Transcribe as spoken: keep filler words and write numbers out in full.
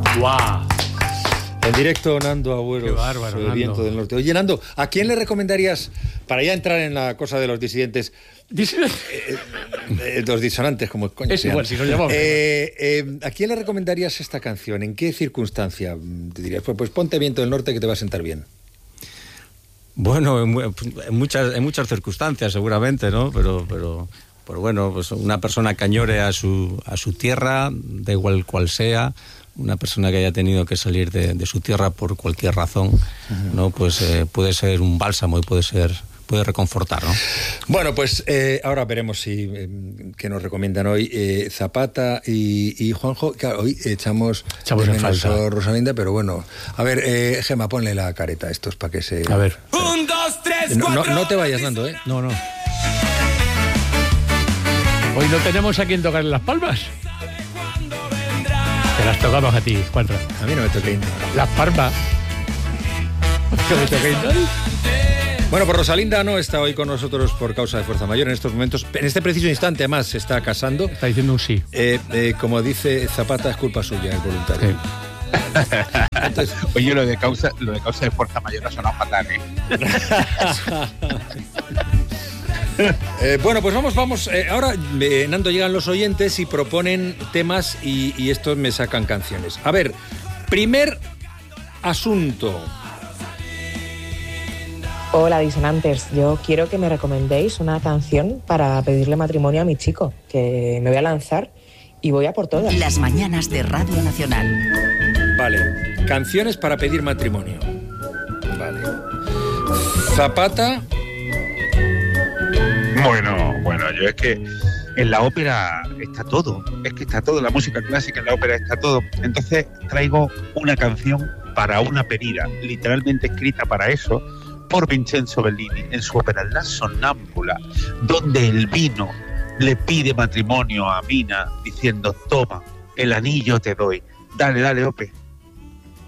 ¡Guau! En directo, Nando Agüero. Qué bárbaro, Nando. Viento del Norte. Oye, Nando, ¿a quién le recomendarías, para ya entrar en la cosa de los disidentes, Disidentes. eh, eh, los disonantes, como coño Es se igual, llama. si nos llamamos. Eh, eh, ¿A quién le recomendarías esta canción? ¿En qué circunstancia te dirías? Pues, pues ponte Viento del Norte que te va a sentar bien. Bueno, en, en muchas en muchas circunstancias seguramente, ¿no? Pero pero pero bueno, pues una persona que añore a su a su tierra, da igual cual sea, una persona que haya tenido que salir de, de su tierra por cualquier razón, uh-huh. ¿no? Pues eh, puede ser un bálsamo y puede ser puede reconfortar, ¿no? Bueno, pues eh, ahora veremos si eh, qué nos recomiendan hoy eh, Zapata y, y Juanjo. Claro, hoy echamos, echamos de en menos falta a Rosalinda, pero bueno. A ver, eh, Gema, ponle la careta a estos para que se... A ver. Un, dos, tres, no, cuatro. no, no te vayas, Nando, ¿eh? No, no. Hoy no tenemos a quien tocar las palmas. Te las tocamos a ti, Juanra. A mí no me toqué. Las palmas. ¿Que me toquéis? Bueno, pues Rosalinda no está hoy con nosotros por causa de fuerza mayor en estos momentos. En este preciso instante, además, se está casando. Está diciendo un sí. Eh, eh, como dice Zapata, es culpa suya, es voluntario. Sí. Entonces, oye, lo de causa, lo de causa de fuerza mayor ha sonado fatal, ¿eh? eh, bueno, pues vamos, vamos. Eh, ahora, eh, Nando, llegan los oyentes y proponen temas y, y estos me sacan canciones. A ver, primer asunto. Hola, disonantes. Yo quiero que me recomendéis una canción para pedirle matrimonio a mi chico, que me voy a lanzar y voy a por todas. Las mañanas de Radio Nacional. Vale, canciones para pedir matrimonio. Vale. Zapata. Bueno, bueno, yo es que en la ópera está todo, es que está todo, la música clásica en la ópera está todo. Entonces traigo una canción para una pedida, literalmente escrita para eso, por Vincenzo Bellini en su ópera La Sonámbula, donde el vino le pide matrimonio a Mina diciendo: toma, el anillo te doy. Dale, dale, Ope.